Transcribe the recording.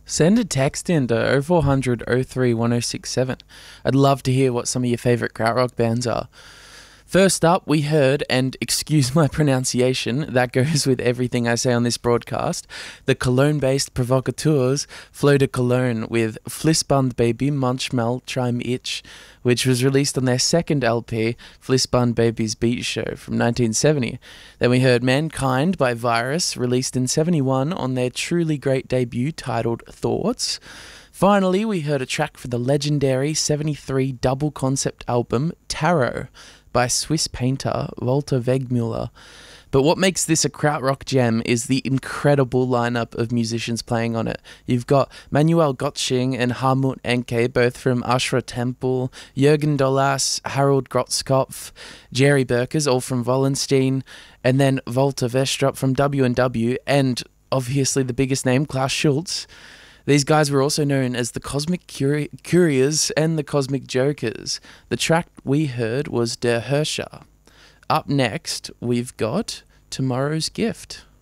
Send a text in to 0400 03 1067. I'd love to hear what some of your favourite krautrock bands are. First up, we heard, and excuse my pronunciation, that goes with everything I say on this broadcast, the Cologne-based Provocateurs Flow de Cologne with Flissband Baby Manchmal Chime Itch, which was released on their second LP, Flissband Baby's Beat Show, from 1970. Then we heard Mankind by Virus, released in 71 on their truly great debut titled Thoughts. Finally, we heard a track from the legendary 73 double concept album Tarot by Swiss painter Walter Wegmüller. But what makes this a krautrock gem is the incredible lineup of musicians playing on it. You've got Manuel Gottsching and Hartmut Enke, both from Ashra Temple, Jürgen Dolas, Harold Grotzkopf, Jerry Burkers, all from Wallenstein, and then Walter Westrup from W&W, and obviously the biggest name, Klaus Schulze. These guys were also known as the Cosmic Couriers and the Cosmic Jokers. The track we heard was Der Herrscher. Up next, we've got Tomorrow's Gift.